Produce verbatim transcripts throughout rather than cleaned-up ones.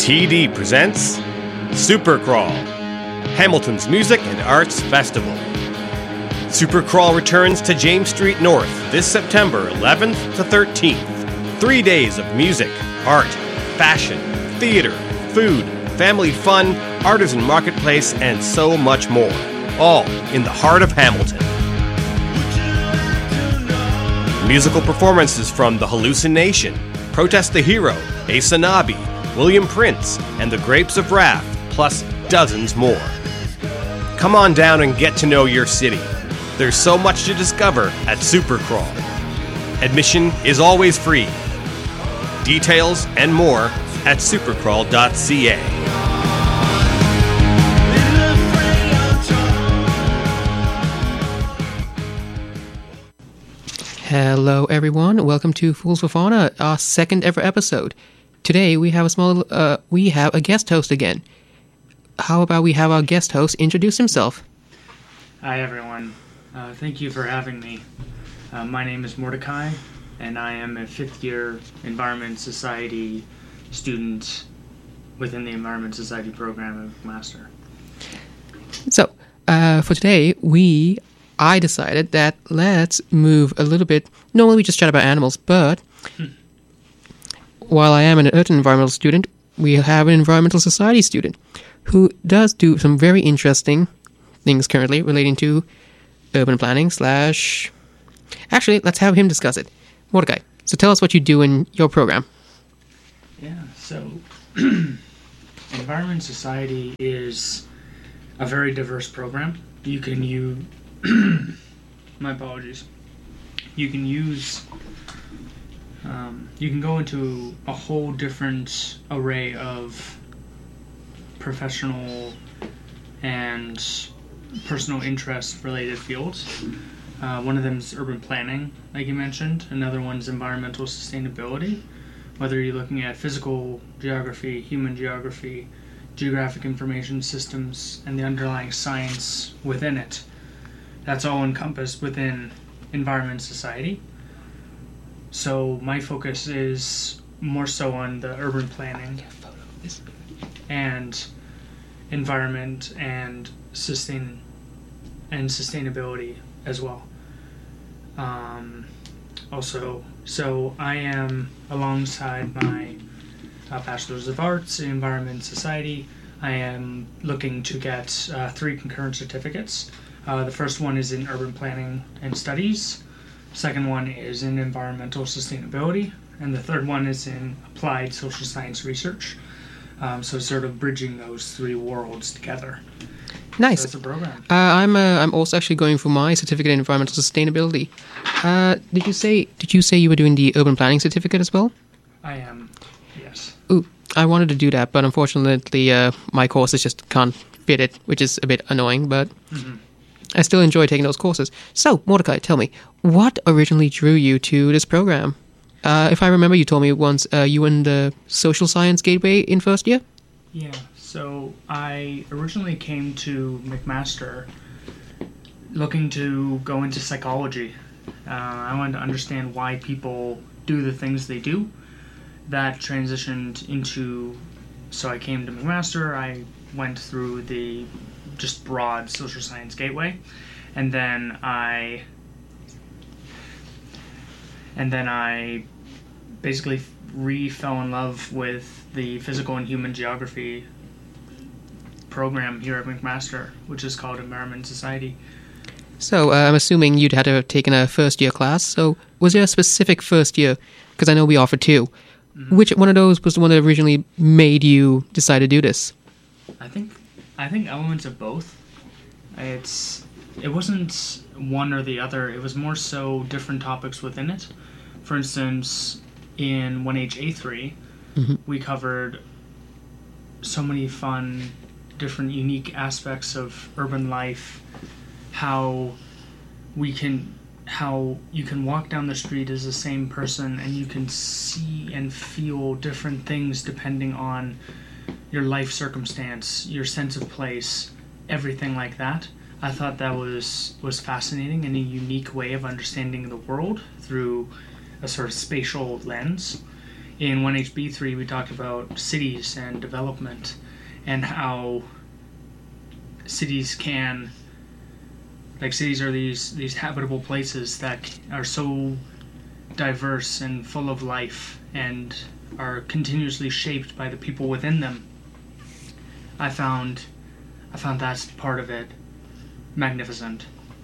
T D presents Supercrawl, Hamilton's Music and Arts Festival. Supercrawl returns to James Street North this September eleventh to thirteenth. Three days of music, art, fashion, theater, food, family fun, artisan marketplace, and so much more. All in the heart of Hamilton. Musical performances from The Hallucination, Protest the Hero, Asanabi, William Prince, and The Grapes of Wrath, plus dozens more. Come on down and get to know your city. There's so much to discover at Supercrawl. Admission is always free. Details and more at supercrawl dot c a. Hello everyone, welcome to Fools for Fauna, our second ever episode. Today we have a small, uh, we have a guest host again. How about we have our guest host introduce himself? Hi everyone, uh, thank you for having me. Uh, my name is Mordecai, and I am a fifth year Environment Society student within the Environment Society program at McMaster. So, uh, for today, we... I decided that let's move a little bit. Normally we just chat about animals, but hmm. while I am an Earth and Environmental student, we have an Environmental Society student who does do some very interesting things currently relating to urban planning slash... Actually, let's have him discuss it. Mordecai, so tell us what you do in your program. Yeah, so Environment Society is a very diverse program. You can use... My apologies. You can use, um, you can go into a whole different array of professional and personal interest related fields. Uh, one of them is urban planning, like you mentioned. Another one is environmental sustainability. Whether you're looking at physical geography, human geography, geographic information systems, and the underlying science within it. That's all encompassed within Environment Society. So my focus is more so on the urban planning and environment and sustain and sustainability as well. Um, also, so I am alongside my uh, Bachelor's of Arts in Environment Society. I am looking to get uh, three concurrent certificates. Uh, the first one is in urban planning and studies. Second one is in environmental sustainability. And the third one is in applied social science research. Um, so sort of bridging those three worlds together. Nice. So that's a program. Uh, I'm uh, I'm also actually going for my certificate in environmental sustainability. Uh, did you say Did you say you were doing the urban planning certificate as well? I am. Yes. Ooh, I wanted to do that, but unfortunately, uh, my courses just can't fit it, which is a bit annoying. But. Mm-hmm. I still enjoy taking those courses. So, Mordecai, tell me, what originally drew you to this program? Uh, if I remember, you told me once uh, you were in the Social Science Gateway in first year? Yeah, so I originally came to McMaster looking to go into psychology. Uh, I wanted to understand why people do the things they do. That transitioned into... So I came to McMaster, I went through the... just broad social science gateway, and then I and then I basically re fell in love with the physical and human geography program here at McMaster, which is called Environment Society. So uh, I'm assuming you'd had to have taken a first year class. So was there a specific first year? Because I know we offer two. Mm-hmm. Which one of those was the one that originally made you decide to do this? I think. I think elements of both. It's it wasn't one or the other. It was more so different topics within it. For instance, in one H A three, mm-hmm. we covered so many fun, different, unique aspects of urban life. How we can, how you can walk down the street as the same person, and you can see and feel different things depending on your life circumstance, your sense of place, everything like that. I thought that was, was fascinating and a unique way of understanding the world through a sort of spatial lens. in one H B three, we talked about cities and development and how cities can, like cities are these, these habitable places that are so diverse and full of life and are continuously shaped by the people within them. I found, I found that part of it magnificent.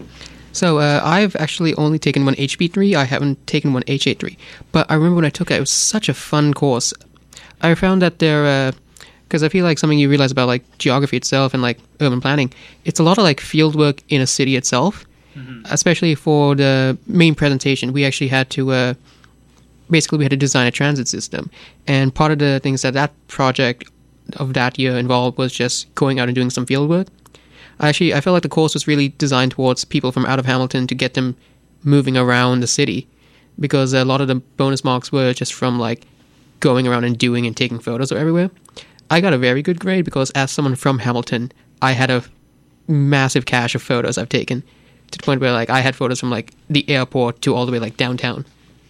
So uh, I've actually only taken one H B three. I haven't taken one H A three. But I remember when I took it, it was such a fun course. I found that there, because uh, I feel like something you realize about like geography itself and like urban planning, it's a lot of like field work in a city itself. Mm-hmm. Especially for the main presentation, we actually had to, uh, basically we had to design a transit system. And part of the things that that project of that year involved was just going out and doing some field work. Actually, I felt like the course was really designed towards people from out of Hamilton to get them moving around the city, because a lot of the bonus marks were just from like going around and doing and taking photos everywhere. I got a very good grade because as someone from Hamilton, I had a massive cache of photos I've taken, to the point where like I had photos from like the airport to all the way like downtown.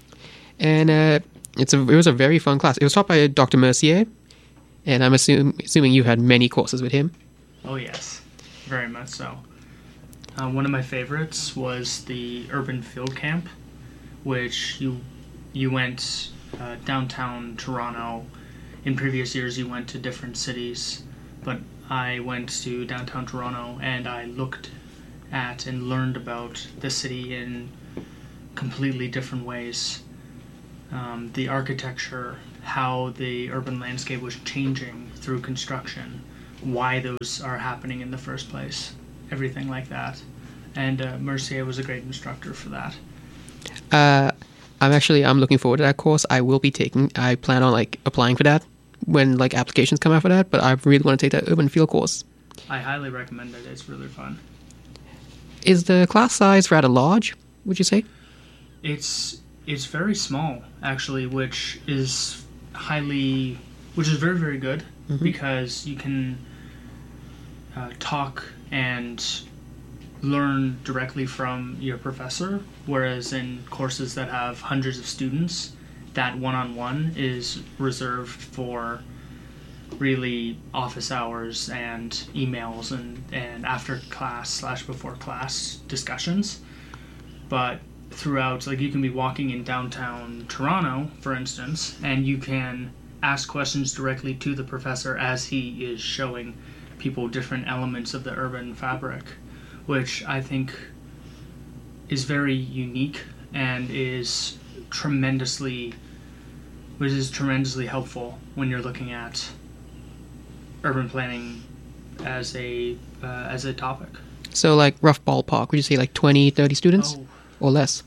And uh, it's a, it was a very fun class. It was taught by Doctor Mercier, and I'm assume, assuming you had many courses with him. Oh yes, very much so. Uh, one of my favorites was the Urban Field Camp, which you you went uh, downtown Toronto. In previous years, you went to different cities, but I went to downtown Toronto and I looked at and learned about the city in completely different ways. Um, the architecture, how the urban landscape was changing through construction, why those are happening in the first place, everything like that. And uh, Mercier was a great instructor for that. Uh, I'm actually I'm looking forward to that course. I will be taking. I plan on like applying for that when like applications come out for that. But I really want to take that urban field course. I highly recommend it. It's really fun. Is the class size rather large, would you say? It's it's very small, actually, which is highly, which is very, very good, mm-hmm. because you can uh, talk and learn directly from your professor, whereas in courses that have hundreds of students, that one-on-one is reserved for really office hours and emails and, and after class slash before class discussions. But throughout, like you can be walking in downtown Toronto, for instance, and you can ask questions directly to the professor as he is showing people different elements of the urban fabric, which I think is very unique and is tremendously, which is tremendously helpful when you're looking at urban planning as a uh, as a topic. So like rough ballpark, would you say like twenty, thirty students oh, or less?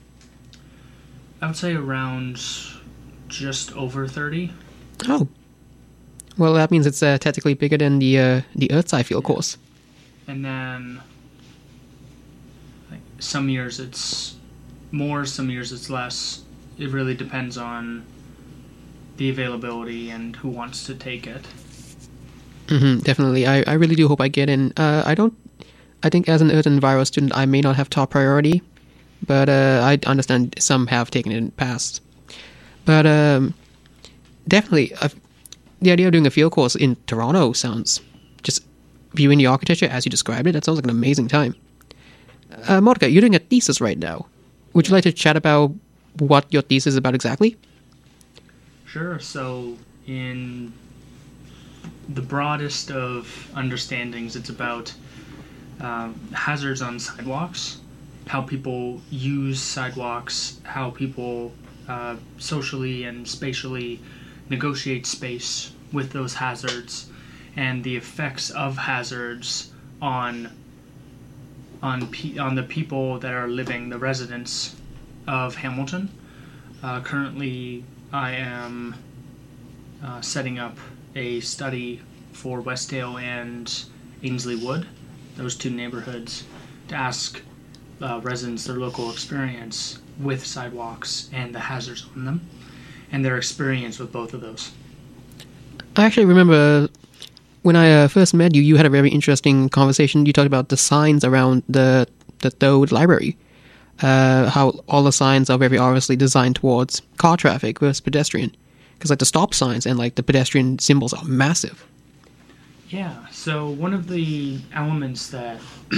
I would say around just over thirty. Oh. Well, that means it's uh, technically bigger than the uh, the Earthside field yeah. course. And then like, some years it's more, some years it's less. It really depends on the availability and who wants to take it. Mm-hmm, definitely. I, I really do hope I get in. Uh, I don't... I think as an Earth and Enviro student, I may not have top priority, but uh, I understand some have taken it in the past. But um, definitely, uh, the idea of doing a field course in Toronto sounds... Just viewing the architecture as you described it, that sounds like an amazing time. Uh, Monica, you're doing a thesis right now. Would you like to chat about what your thesis is about exactly? Sure. So, in the broadest of understandings, it's about um, hazards on sidewalks, how people use sidewalks, how people uh, socially and spatially negotiate space with those hazards, and the effects of hazards on on pe- on the people that are living, the residents of Hamilton. Uh, currently, I am uh, setting up a study for Westdale and Ainsley Wood, those two neighborhoods, to ask uh, residents their local experience with sidewalks and the hazards on them, and their experience with both of those. I actually remember when I uh, first met you, you had a very interesting conversation. You talked about the signs around the the Thode Library, uh, how all the signs are very obviously designed towards car traffic versus pedestrian. Because like the stop signs and like the pedestrian symbols are massive. Yeah, so one of the elements that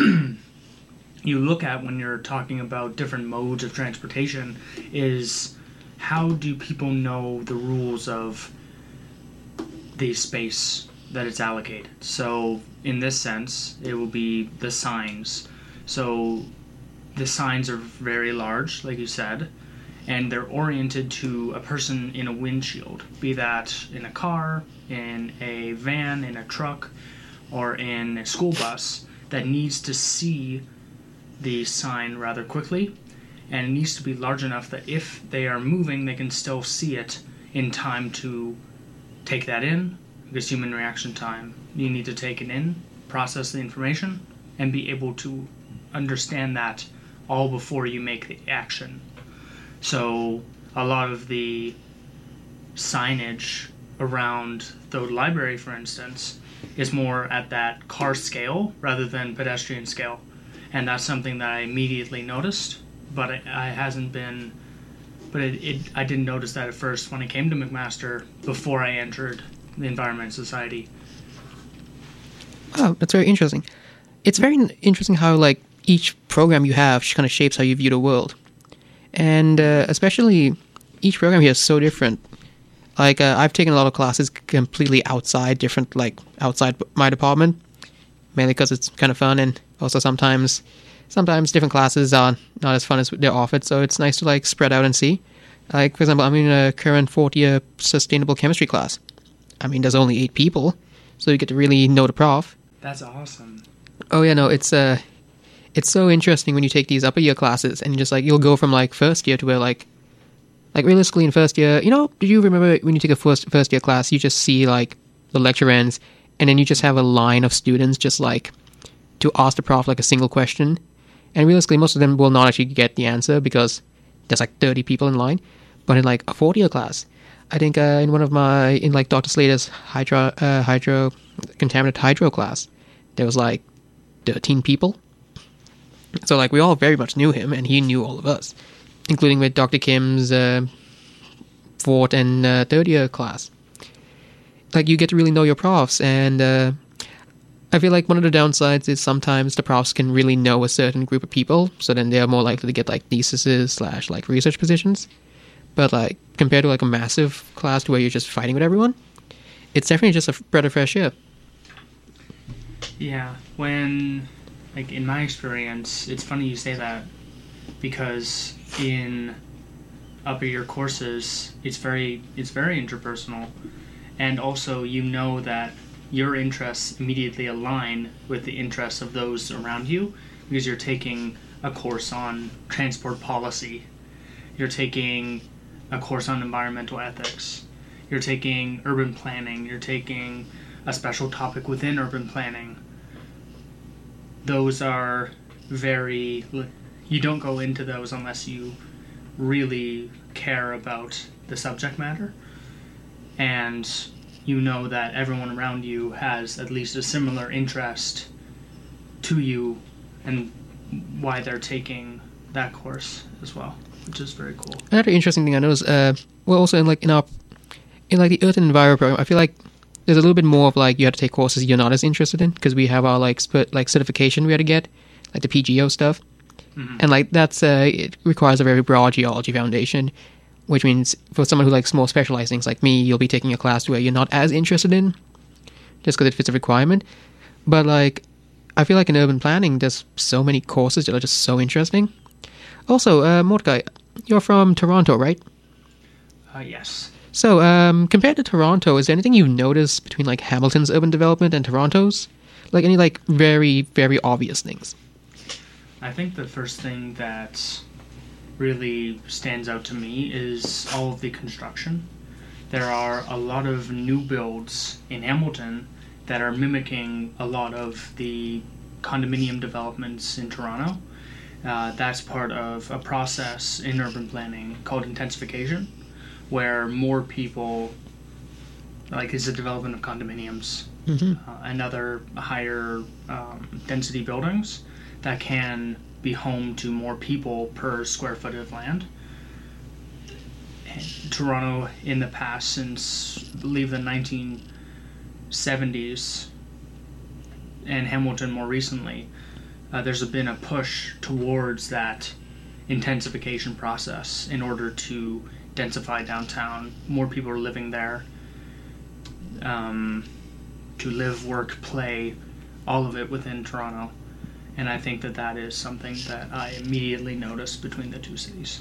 you look at when you're talking about different modes of transportation is how do people know the rules of the space that it's allocated. So in this sense, it will be the signs. So the signs are very large, like you said, and they're oriented to a person in a windshield, be that in a car, in a van, in a truck, or in a school bus that needs to see the sign rather quickly, and it needs to be large enough that if they are moving, they can still see it in time to take that in, because human reaction time. You need to take it in, process the information, and be able to understand that all before you make the action. So a lot of the signage around the library, for instance, is more at that car scale rather than pedestrian scale. And that's something that I immediately noticed, but it, I hasn't been, but it, it, I didn't notice that at first when I came to McMaster before I entered the Environment Society. Oh, that's very interesting. It's very interesting how like each program you have kind of shapes how you view the world. And uh, especially each program here is so different. Like uh, I've taken a lot of classes completely outside, different like outside my department, mainly because it's kind of fun, and also sometimes, sometimes different classes are not as fun as they're offered. So it's nice to like spread out and see. Like for example, I'm in a current fourth year sustainable chemistry class. I mean, there's only eight people, so you get to really know the prof. That's awesome. Oh yeah, no, it's uh, it's so interesting when you take these upper year classes and just like you'll go from like first year to where like. Like, realistically, in first year, you know, do you remember when you take a first first year class, you just see, like, the lecture ends, and then you just have a line of students just, like, to ask the prof, like, a single question? And realistically, most of them will not actually get the answer because there's, like, thirty people in line. But in, like, a fourth year class, I think uh, in one of my, in, like, Doctor Slater's hydro, uh, hydro, contaminant hydro class, there was, like, thirteen people. So, like, we all very much knew him, and he knew all of us. Including with Doctor Kim's uh, fourth and uh, third year class. Like, you get to really know your profs, and uh, I feel like one of the downsides is sometimes the profs can really know a certain group of people, so then they're more likely to get, like, theses slash, like, research positions. But, like, compared to, like, a massive class to where you're just fighting with everyone, it's definitely just a breath of fresh air. Yeah, when, like, in my experience, it's funny you say that, because in upper year courses, it's very it's very interpersonal, and also you know that your interests immediately align with the interests of those around you, because you're taking a course on transport policy, you're taking a course on environmental ethics, you're taking urban planning, you're taking a special topic within urban planning. Those are very... You don't go into those unless you really care about the subject matter, and you know that everyone around you has at least a similar interest to you and why they're taking that course as well, which is very cool. Another interesting thing I noticed, uh, well, also in like in our in like the Earth and Environment program, I feel like there's a little bit more of like you have to take courses you're not as interested in, because we have our like sp- like certification we had to get, like the P G O stuff. Mm-hmm. And like that's uh, it requires a very broad geology foundation, which means for someone who likes more specialized things like me, you'll be taking a class where you're not as interested in, just because it fits a requirement. But like, I feel like in urban planning, there's so many courses that are just so interesting. Also, uh, Mordecai, you're from Toronto, right? Uh, yes. So, um, compared to Toronto, is there anything you've noticed between like Hamilton's urban development and Toronto's? Like any like very, very obvious things? I think the first thing that really stands out to me is all of the construction. There are a lot of new builds in Hamilton that are mimicking a lot of the condominium developments in Toronto. Uh, that's part of a process in urban planning called intensification, where more people, like is the development of condominiums mm-hmm. uh, and other higher um, density buildings that can be home to more people per square foot of land. And Toronto in the past, since I believe the nineteen seventies, and Hamilton more recently, uh, there's been a push towards that intensification process in order to densify downtown. More people are living there, um, to live, work, play, all of it within Toronto. And I think that that is something that I immediately noticed between the two cities.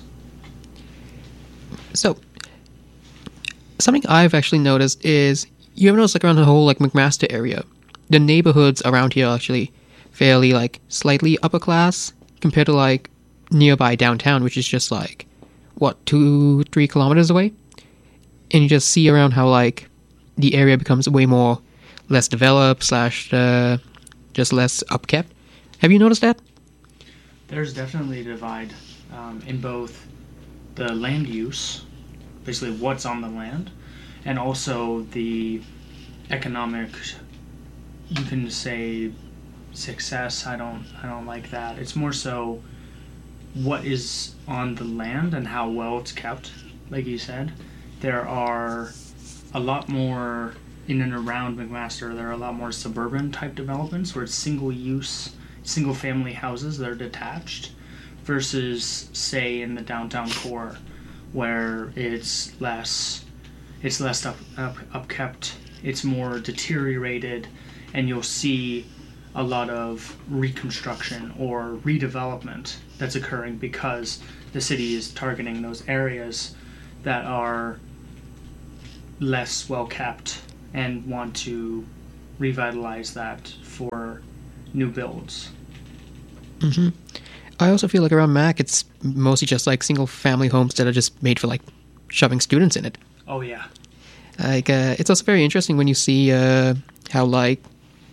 So, something I've actually noticed is, you ever notice like around the whole like McMaster area, the neighborhoods around here are actually fairly like slightly upper class compared to like nearby downtown, which is just like, what, two, three kilometers away? And you just see around how like the area becomes way more less developed slash uh, just less upkept. Have you noticed that? There's definitely a divide um, in both the land use, basically what's on the land, and also the economic, you can say, success. I don't I don't like that. It's more so what is on the land and how well it's kept. Like you said, there are a lot more in and around McMaster. There are a lot more suburban type developments where it's single use, single family houses that are detached, versus say in the downtown core where it's less it's less up, up upkept, it's more deteriorated, and you'll see a lot of reconstruction or redevelopment that's occurring because the city is targeting those areas that are less well kept and want to revitalize that for new builds. Mm-hmm. I also feel like around Mac, it's mostly just like single family homes that are just made for like shoving students in it. Oh yeah. Like uh, it's also very interesting when you see uh, how like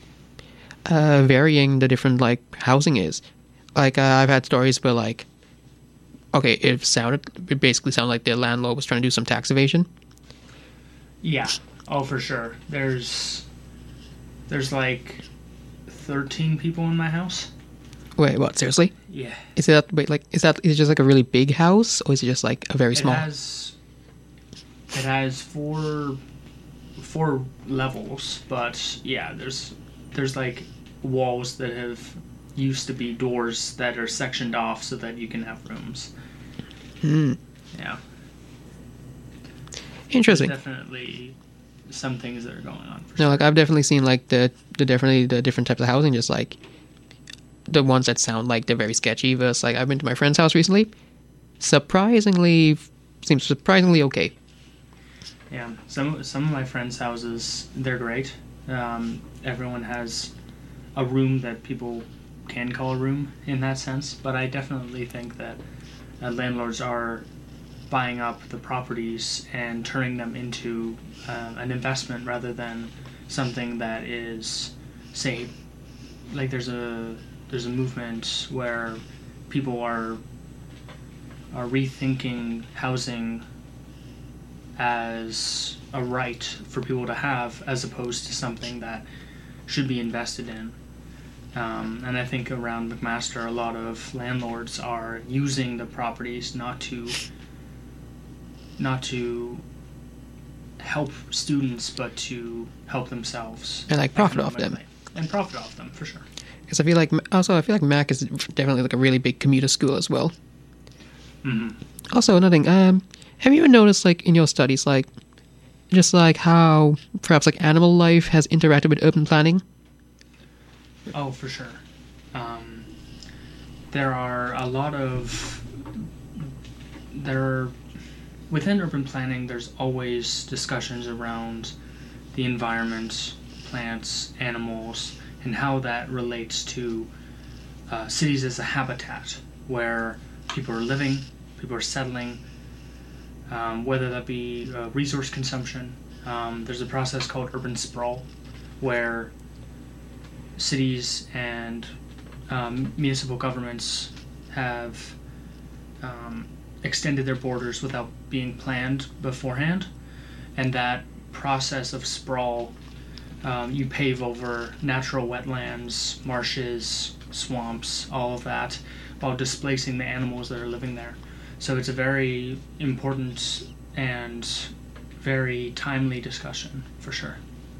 uh, varying the different like housing is. Like uh, I've had stories where like, okay, it sounded it basically sounded like the landlord was trying to do some tax evasion. Yeah. Oh, for sure. There's there's like thirteen people in my house. Wait, what? Seriously? Yeah. Is that wait like is that is it just like a really big house, or is it just like a very It small? has it has four four levels, but yeah, there's there's like walls that have used to be doors that are sectioned off so that you can have rooms. Hmm. Yeah. Interesting. There's definitely some things that are going on. For No, sure. like I've definitely seen like the the definitely the different types of housing, just like the ones that sound like they're very sketchy. Versus like I've been to my friend's house recently, surprisingly seems surprisingly okay. Yeah, some some of my friends' houses, they're great. Um, everyone has a room that people can call a room in that sense, but I definitely think that uh, landlords are buying up the properties and turning them into uh, an investment rather than something that is, say, like there's a there's a movement where people are are rethinking housing as a right for people to have, as opposed to something that should be invested in. Um, and I think around McMaster, a lot of landlords are using the properties not to not to help students, but to help themselves And, like, profit off them. economically. And profit off them, for sure. Because I feel like also I feel like Mac is definitely like a really big commuter school as well. Mm-hmm. Also, another thing, um, have you ever noticed like in your studies, like just like how perhaps like animal life has interacted with urban planning? Oh, for sure. Um, there are a lot of there are, within urban planning. There's always discussions around the environment, plants, animals, and how that relates to uh, cities as a habitat where people are living, people are settling. Um, whether that be uh, resource consumption. Um, there's a process called urban sprawl, where cities and um, municipal governments have um, extended their borders without being planned beforehand, and that process of sprawl, um, you pave over natural wetlands, marshes, swamps, all of that, while displacing the animals that are living there. So it's a very important and very timely discussion for sure.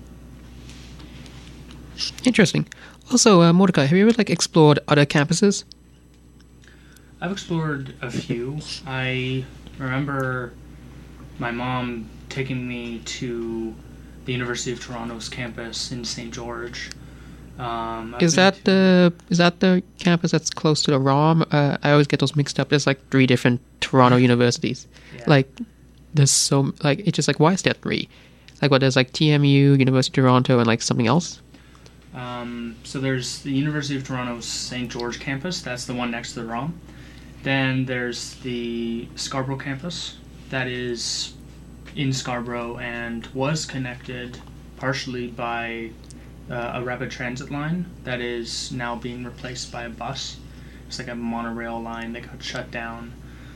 Interesting. Also, uh, Mordecai, have you ever like explored other campuses? I've explored a few. I remember my mom taking me to the University of Toronto's campus in Saint George. Um, I've Is been that to- the is that the campus that's close to the R O M? Uh, I always get those mixed up. There's like three different Toronto universities. Yeah. Like, there's so like it's just like why is there three? Like what? There's like T M U, University of Toronto, and like something else. Um, so there's the University of Toronto's Saint George campus. That's the one next to the R O M. Then there's the Scarborough campus. That is in Scarborough and was connected partially by uh, a rapid transit line that is now being replaced by a bus. It's like a monorail line that got shut down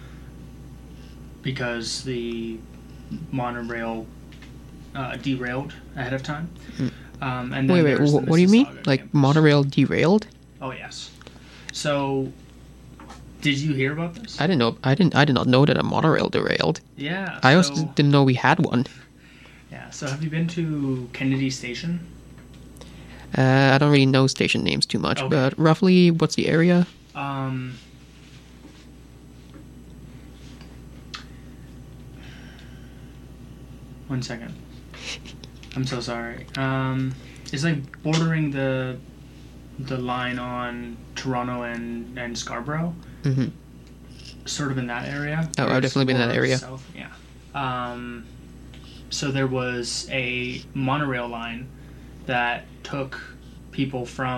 because the monorail uh, derailed ahead of time. Um, and then Wait, wait. there's Wh- the what do you mean? Mississauga Like campus. monorail derailed? Oh yes. So, did you hear about this? I didn't know. I didn't. I did not know that a monorail derailed. Yeah. I also so- didn't know we had one. Yeah. So, have you been to Kennedy Station? Uh, I don't really know station names too much, Okay. but roughly, what's the area? Um. One second. I'm so sorry. Um, it's like bordering the the line on Toronto and, and Scarborough, hmm sort of in that area. Oh, I've where it's definitely been in that more area. South, yeah. Um, so there was a monorail line that took people from